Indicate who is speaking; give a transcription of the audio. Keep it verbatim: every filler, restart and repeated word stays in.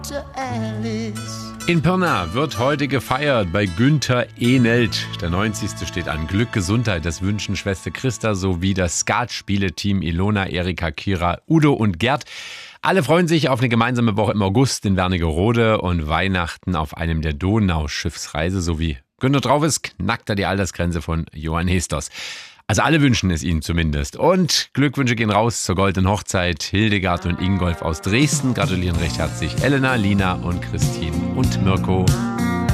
Speaker 1: In Pirna wird heute gefeiert bei Günther Enelt. Der neunzigste steht an. Glück, Gesundheit, das wünschen Schwester Christa sowie das Skat-Spieleteam Ilona, Erika, Kira, Udo und Gerd. Alle freuen sich auf eine gemeinsame Woche im August in Wernigerode und Weihnachten auf einem der Donauschiffsreise. So wie Günther drauf ist, knackt er die Altersgrenze von Johann Hestos. Also alle wünschen es ihm zumindest. Und Glückwünsche gehen raus zur goldenen Hochzeit. Hildegard und Ingolf aus Dresden gratulieren recht herzlich. Elena, Lina und Christine und Mirko.